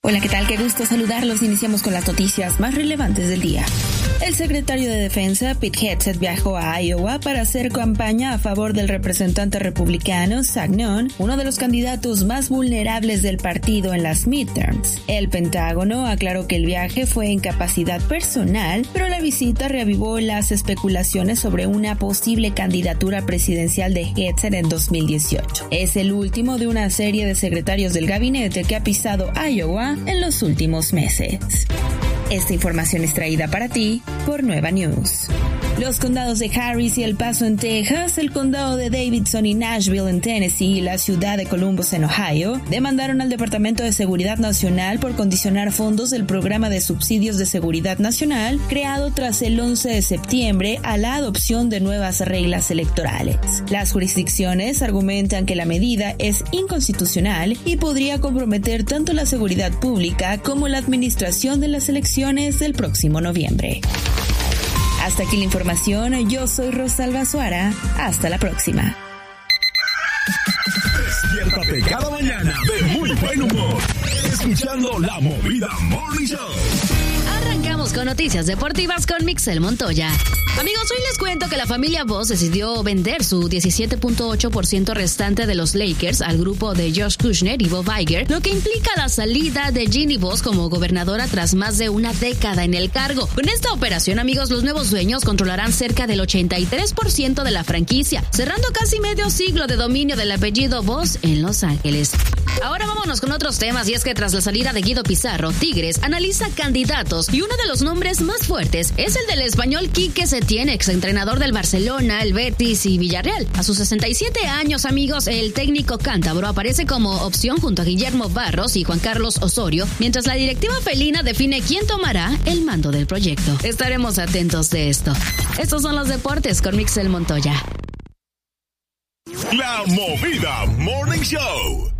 Hola, ¿qué tal? Qué gusto saludarlos. Iniciamos con las noticias más relevantes del día. El secretario de Defensa, Pete Hegseth, viajó a Iowa para hacer campaña a favor del representante republicano Zach Nunn, uno de los candidatos más vulnerables del partido en las midterms. El Pentágono aclaró que el viaje fue en capacidad personal, pero la visita reavivó las especulaciones sobre una posible candidatura presidencial de Hegseth en 2018. Es el último de una serie de secretarios del gabinete que ha pisado Iowa en los últimos meses. Esta información es traída para ti por Nueva News. Los condados de Harris y El Paso en Texas, el condado de Davidson y Nashville en Tennessee y la ciudad de Columbus en Ohio demandaron al Departamento de Seguridad Nacional por condicionar fondos del programa de subsidios de seguridad nacional creado tras el 11 de septiembre a la adopción de nuevas reglas electorales. Las jurisdicciones argumentan que la medida es inconstitucional y podría comprometer tanto la seguridad pública como la administración de las elecciones del próximo noviembre. Hasta aquí la información, yo soy Rosalba Suara, hasta la próxima. Despiértate cada mañana de muy buen humor, escuchando La Movida Morning Show. Arrancamos con noticias deportivas con Mixel Montoya. Amigos, hoy les cuento que la familia Voss decidió vender su 17.8% restante de los Lakers al grupo de Josh Kushner y Bob Iger, lo que implica la salida de Ginny Voss como gobernadora tras más de una década en el cargo. Con esta operación, amigos, los nuevos dueños controlarán cerca del 83% de la franquicia, cerrando casi medio siglo de dominio del apellido Voss en Los Ángeles. Ahora vámonos con otros temas, y es que tras la salida de Guido Pizarro, Tigres analiza candidatos y uno de los nombres más fuertes es el del español Quique Setién, exentrenador del Barcelona, el Betis y Villarreal. A sus 67 años, amigos, el técnico cántabro aparece como opción junto a Guillermo Barros y Juan Carlos Osorio, mientras la directiva felina define quién tomará el mando del proyecto. Estaremos atentos de esto. Estos son los deportes con Mixel Montoya. La Movida Morning Show.